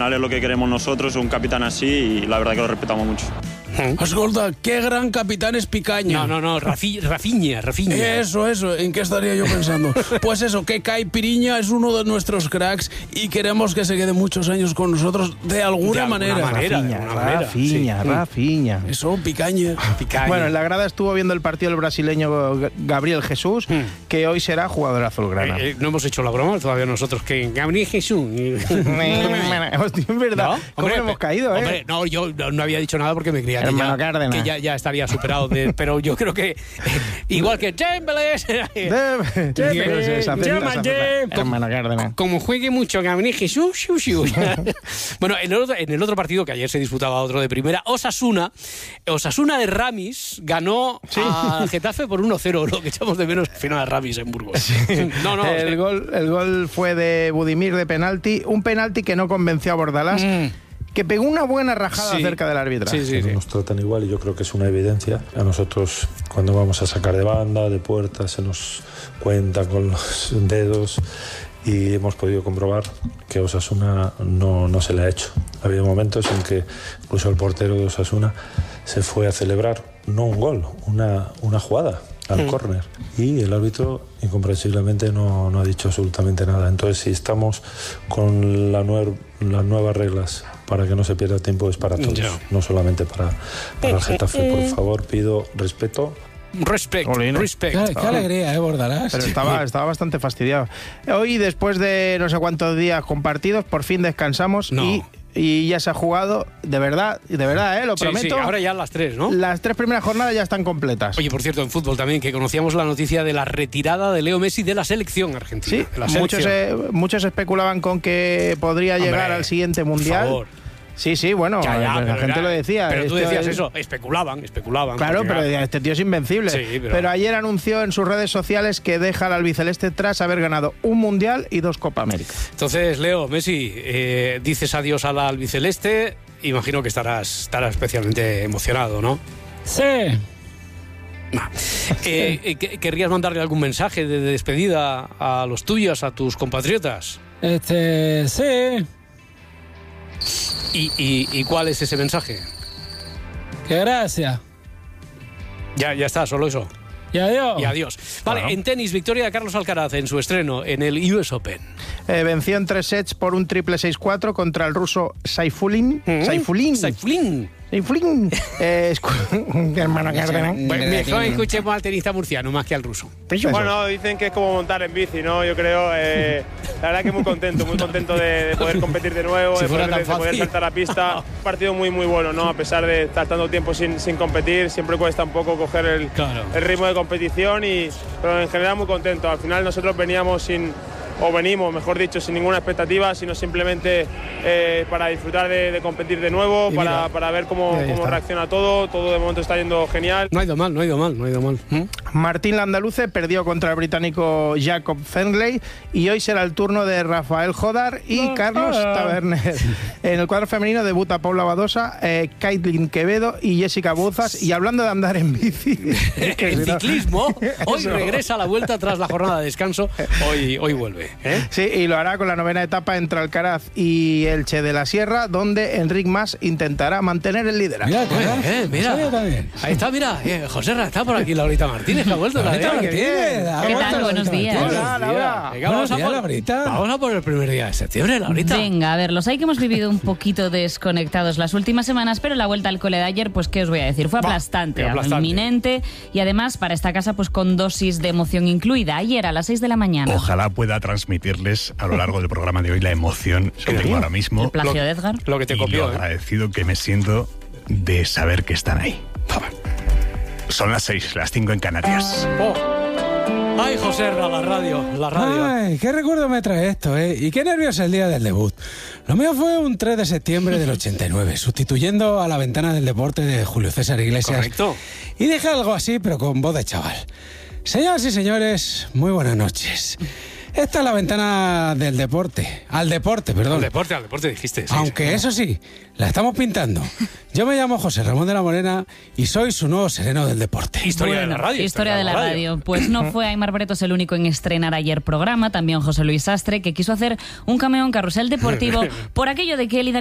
Es lo que queremos nosotros, un capitán así, y la verdad que lo respetamos mucho. Escolta, qué gran capitán es Picaña. No, Rafiña. Eso, ¿en qué estaría yo pensando? Pues eso, que Caipiriña es uno de nuestros cracks y queremos que se quede muchos años con nosotros de alguna manera. Rafiña. Eso, Picaña. Bueno, en la grada estuvo viendo el partido del brasileño Gabriel Jesús, que hoy será jugador azulgrana. No hemos hecho la broma todavía nosotros, que Gabriel Jesús... Hostia, es verdad. ¿No? ¿Cómo hemos caído, Hombre, no, yo no había dicho nada porque me creía que ya estaría superado. Pero yo creo que igual que Chamberlain, hermano Cárdenas. Como juegue mucho Gabriel Jesús. Bueno, en el otro partido que ayer se disputaba otro de primera, Osasuna de Ramis ganó a Getafe por 1-0, lo que echamos de menos final de Ramis en Burgos. Sí. El gol fue de Budimir de penalti, un penalti que no convenció a Bordalás. Que pegó una buena rajada cerca del arbitraje. Sí. Nos tratan igual y yo creo que es una evidencia. A nosotros, cuando vamos a sacar de banda, de puerta, se nos cuenta con los dedos y hemos podido comprobar que Osasuna no se le ha hecho. Ha habido momentos en que incluso el portero de Osasuna se fue a celebrar, no un gol, una jugada al córner, y el árbitro incomprensiblemente no ha dicho absolutamente nada. Entonces, si estamos con las nuevas reglas para que no se pierda tiempo, es para todos, no solamente para el Getafe. Por favor, pido respeto. Respect. Qué alegría, Bordalás. Pero estaba bastante fastidiado. Hoy, después de no sé cuántos días compartidos, por fin descansamos y ya se ha jugado, de verdad, lo prometo. Sí, ahora ya las 3, ¿no? Las 3 primeras jornadas ya están completas. Oye, por cierto, en fútbol también, que conocíamos la noticia de la retirada de Leo Messi de la selección argentina. Sí, muchos especulaban con que podría llegar al siguiente Mundial. Por favor. Sí, bueno, la gente lo decía. Pero tú decías eso, especulaban. Claro, pero este tío es invencible. Sí, pero ayer anunció en sus redes sociales que deja al albiceleste tras haber ganado un Mundial y 2 Copa América. Entonces, Leo, Messi, dices adiós al albiceleste, imagino que estarás especialmente emocionado, ¿no? Sí. ¿Querrías mandarle algún mensaje de despedida a los tuyos, a tus compatriotas? Sí. ¿Y cuál es ese mensaje? ¡Qué gracia! Ya está, solo eso. Y adiós. Vale, en tenis, victoria de Carlos Alcaraz en su estreno en el US Open. Venció en 3 sets por un triple 6-4 contra el ruso Saifulin. Hermano Cárdenas. Mejor escuchemos al tenista murciano más que al ruso. Bueno, dicen que es como montar en bici, ¿no? Yo creo, la verdad que muy contento de poder competir de nuevo, de poder saltar la pista. Un partido muy bueno, ¿no? A pesar de estar tanto tiempo sin competir, siempre cuesta un poco coger el ritmo de competición, pero en general muy contento. Al final nosotros venimos, mejor dicho, sin ninguna expectativa, sino simplemente para disfrutar de competir de nuevo, para ver cómo reacciona todo de momento está yendo genial. No ha ido mal. Martín Landaluce perdió contra el británico Jacob Fendley y hoy será el turno de Rafael Jodar y Carlos Taberner. En el cuadro femenino debuta Paula Badosa, Caitlin Quevedo y Jessica Bouzas. Y hablando de andar en bici, el ciclismo hoy regresa a la vuelta tras la jornada de descanso, hoy vuelve. Sí, y lo hará con la 9ª etapa entre Alcaraz y Elche de la Sierra, donde Enric Mas intentará mantener el liderazgo. Mira. Ahí está, mira. Joserra, está por aquí Laurita Martínez, que ha vuelto. ¿Qué tal? Buenos días. Hola, Laura. Vamos a por el primer día de septiembre, Laurita. Venga, a ver, los hay que hemos vivido un poquito desconectados las últimas semanas, pero la vuelta al cole de ayer, pues qué os voy a decir, fue aplastante, inminente, y además para esta casa pues con dosis de emoción incluida. Ayer a las 6 de la mañana. Ojalá pueda transmitirles a lo largo del programa de hoy la emoción que tengo ahora mismo. El plagio de Edgar. Lo que te copió. Y lo agradecido que me siento de saber que están ahí. Son las 6, las 5 en Canarias. Ay, Joserra, la radio. Ay, qué recuerdo me trae esto, ¿eh? Y qué nervios el día del debut. Lo mío fue un 3 de septiembre del 89, sustituyendo a la ventana del deporte de Julio César Iglesias. Correcto. Y dije algo así, pero con voz de chaval. Señoras y señores, muy buenas noches. Esta es la ventana del deporte. Al deporte, perdón. Al deporte dijiste. Sí, Aunque sí. eso sí, la estamos pintando. Yo me llamo José Ramón de la Morena y soy su nuevo sereno del deporte. Historia de la radio. Historia de la radio. Pues no fue Aimar Bretos el único en estrenar ayer programa, también José Luis Sastre, que quiso hacer un cameo en Carrusel Deportivo por aquello de que él y